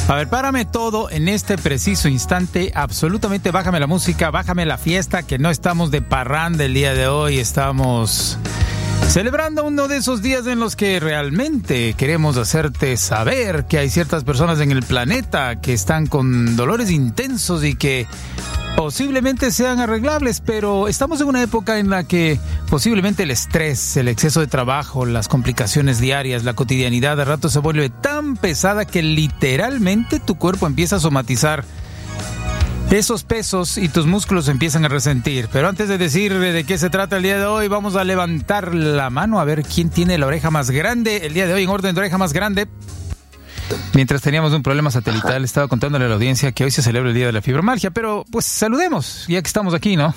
A ver, párame todo en este preciso instante. Absolutamente, bájame la música, bájame la fiesta, que no estamos de parranda el día de hoy. Estamos celebrando uno de esos días en los que realmente queremos hacerte saber que hay ciertas personas en el planeta que están con dolores intensos y que posiblemente sean arreglables, pero estamos en una época en la que posiblemente el estrés, el exceso de trabajo, las complicaciones diarias, la cotidianidad de rato se vuelve tan pesada que literalmente tu cuerpo empieza a somatizar esos pesos y tus músculos empiezan a resentir. Pero antes de decir de qué se trata el día de hoy, vamos a levantar la mano a ver quién tiene la oreja más grande. El día de hoy, en orden de oreja más grande, mientras teníamos un problema satelital, estaba contándole a la audiencia que hoy se celebra el Día de la Fibromialgia, pero pues saludemos, ya que estamos aquí, ¿no?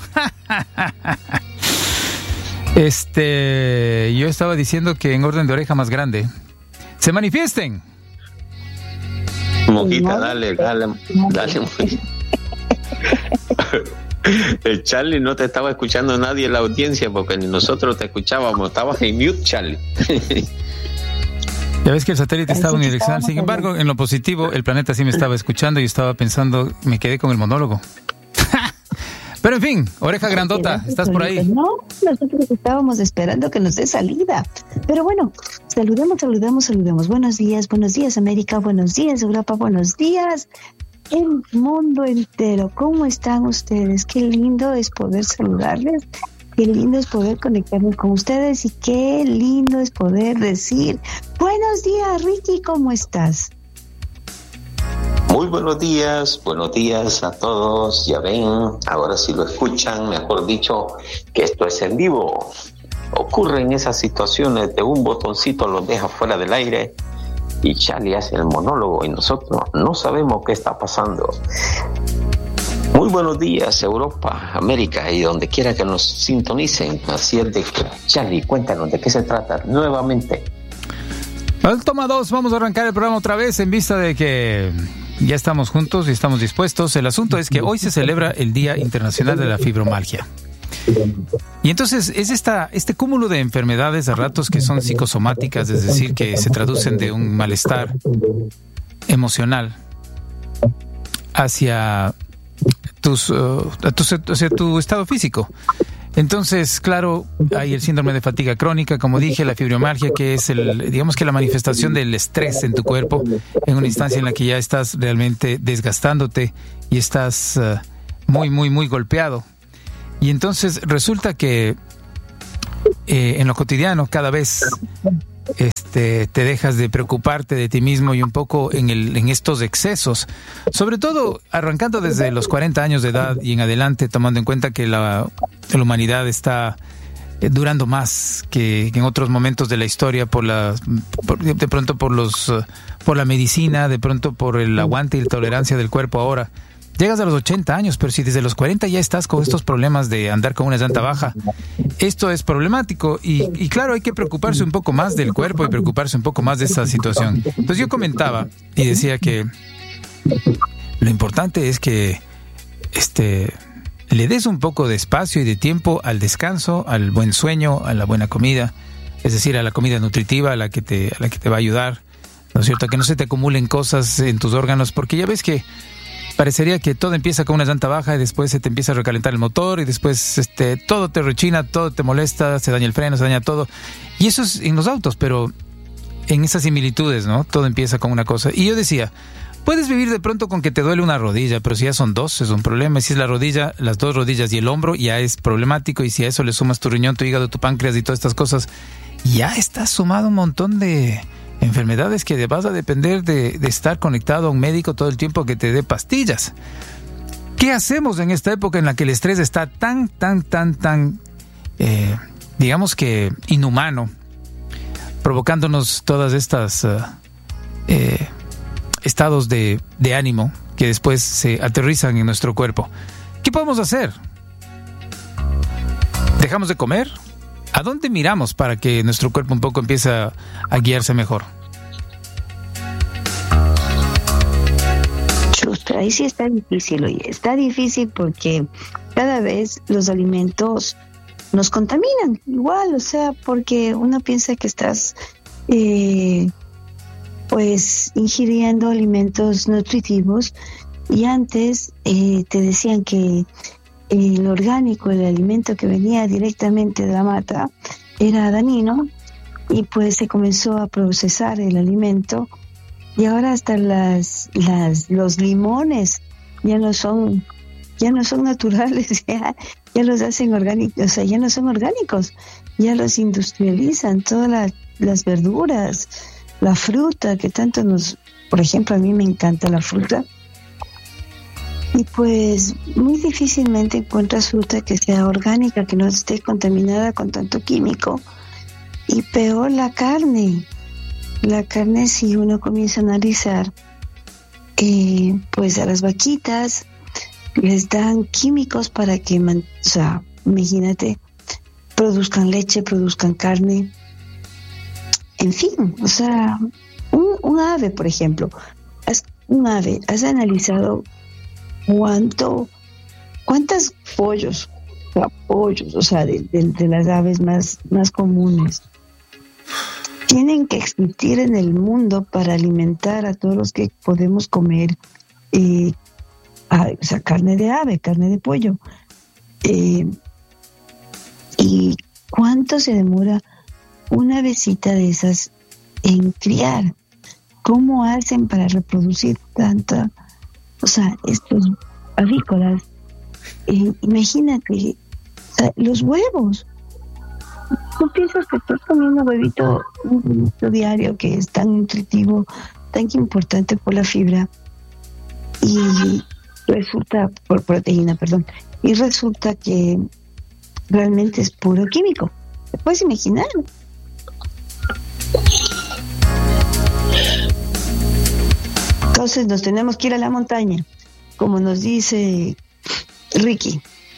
Yo estaba diciendo que en orden de oreja más grande, ¡se manifiesten! Mojita, dale. El Charlie, no te estaba escuchando nadie en la audiencia porque ni nosotros te escuchábamos, estabas en mute, Charlie. Ya ves que el satélite estaba unidireccional. Sin embargo, en lo positivo, el planeta sí me estaba escuchando y estaba pensando, me quedé con el monólogo. Pero en fin, oreja grandota, ¿estás por ahí? No, nosotros estábamos esperando que nos dé salida. Pero bueno, saludemos. Buenos días, América, buenos días, Europa, buenos días. El mundo entero, ¿cómo están ustedes? Qué lindo es poder saludarles. Qué lindo es poder conectarme con ustedes y qué lindo es poder decir buenos días, Ricky, ¿cómo estás? Muy buenos días a todos. Ya ven, ahora sí lo escuchan, mejor dicho, que esto es en vivo. Ocurren esas situaciones de un botoncito los deja fuera del aire y Charlie hace el monólogo y nosotros no sabemos qué está pasando. Muy buenos días, Europa, América y donde quiera que nos sintonicen. Así es de que, Charlie, cuéntanos de qué se trata nuevamente. Al toma 2, vamos a arrancar el programa otra vez en vista de que ya estamos juntos y estamos dispuestos. El asunto es que hoy se celebra el Día Internacional de la Fibromialgia. Y entonces es este cúmulo de enfermedades a ratos que son psicosomáticas, es decir, que se traducen de un malestar emocional hacia tu estado físico. Entonces, claro, hay el síndrome de fatiga crónica, como dije, la fibromialgia, que es digamos que la manifestación del estrés en tu cuerpo, en una instancia en la que ya estás realmente desgastándote y estás muy, muy, muy golpeado. Y entonces resulta que en lo cotidiano cada vez te dejas de preocuparte de ti mismo y un poco en estos excesos, sobre todo arrancando desde los 40 años de edad y en adelante, tomando en cuenta que la humanidad está durando más que en otros momentos de la historia de pronto por la medicina, de pronto por el aguante y la tolerancia del cuerpo ahora. Llegas a los 80 años, pero si desde los 40 ya estás con estos problemas de andar con una llanta baja, esto es problemático y claro, hay que preocuparse un poco más del cuerpo y preocuparse un poco más de esta situación. Entonces yo comentaba y decía que lo importante es que le des un poco de espacio y de tiempo al descanso, al buen sueño, a la buena comida, es decir, a la comida nutritiva, a la que te va a ayudar, ¿no es cierto? Que no se te acumulen cosas en tus órganos, porque ya ves que parecería que todo empieza con una llanta baja y después se te empieza a recalentar el motor y después todo te rechina, todo te molesta, se daña el freno, se daña todo. Y eso es en los autos, pero en esas similitudes, ¿no? Todo empieza con una cosa. Y yo decía, puedes vivir de pronto con que te duele una rodilla, pero si ya son dos, es un problema. Y si es la rodilla, las dos rodillas y el hombro, ya es problemático. Y si a eso le sumas tu riñón, tu hígado, tu páncreas y todas estas cosas, ya estás sumado un montón de enfermedades que vas a depender de estar conectado a un médico todo el tiempo que te dé pastillas. ¿Qué hacemos en esta época en la que el estrés está tan, digamos que inhumano, provocándonos todas estas estados de ánimo que después se aterrizan en nuestro cuerpo? ¿Qué podemos hacer? ¿Dejamos de comer? ¿A dónde miramos para que nuestro cuerpo un poco empiece a guiarse mejor? Ahí sí está difícil, oye. Está difícil porque cada vez los alimentos nos contaminan. Igual, o sea, porque uno piensa que estás pues ingiriendo alimentos nutritivos. Y antes te decían que el orgánico, el alimento que venía directamente de la mata, era dañino, y pues se comenzó a procesar el alimento, y ahora hasta los limones ya no son naturales, ya los hacen orgánicos, o sea, ya no son orgánicos, ya los industrializan. Todas las verduras, la fruta que tanto por ejemplo, a mí me encanta la fruta, y pues muy difícilmente encuentras fruta que sea orgánica, que no esté contaminada con tanto químico. Y peor la carne, si uno comienza a analizar, pues a las vaquitas les dan químicos para que, imagínate, produzcan leche, produzcan carne, en fin, o sea, un ave, por ejemplo, ¿has analizado cuántos pollos, o sea, de las aves más comunes tienen que existir en el mundo para alimentar a todos los que podemos comer, o sea, carne de ave, carne de pollo? ¿Y cuánto se demora una avecita de esas en criar? ¿Cómo hacen para reproducir tanta? O sea, estos avícolas, imagínate, o sea, los huevos. Tú piensas que estás comiendo un huevito diario, que es tan nutritivo, tan importante por la fibra, y resulta, por proteína, perdón, y resulta que realmente es puro químico. ¿Te puedes imaginar? Entonces nos tenemos que ir a la montaña, como nos dice Ricky,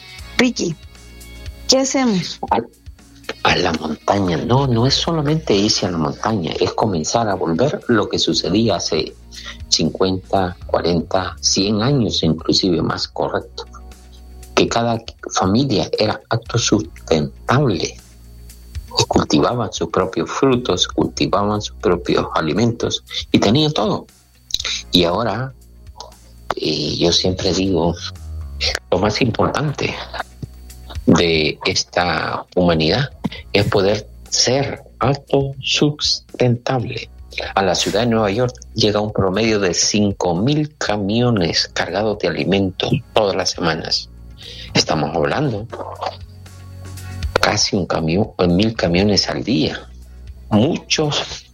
¿qué hacemos? A la montaña, no es solamente irse a la montaña, es comenzar a volver lo que sucedía hace 50, 40, 100 años, inclusive más correcto, que cada familia era autosustentable y cultivaban sus propios frutos, cultivaban sus propios alimentos y tenían todo. Y ahora, yo siempre digo, lo más importante de esta humanidad es poder ser autosustentable. A la ciudad de Nueva York llega un promedio de 5,000 camiones cargados de alimentos todas las semanas. Estamos hablando casi 1,000 camiones al día. Muchos